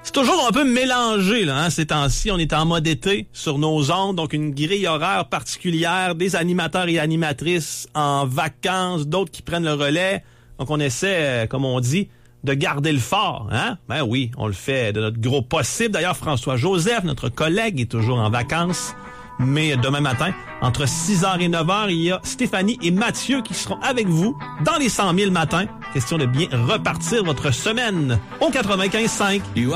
C'est toujours un peu mélangé, là, hein, ces temps-ci. On est en mode été sur nos ondes, donc une grille horaire particulière, des animateurs et animatrices en vacances, d'autres qui prennent le relais. Donc on essaie, comme on dit, de garder le fort, hein? Ben oui, on le fait de notre gros possible. D'ailleurs, François Joseph, notre collègue, est toujours en vacances. Mais demain matin, entre 6h et 9h, il y a Stéphanie et Mathieu qui seront avec vous dans les 100 000 matins. Question de bien repartir votre semaine au 95.5.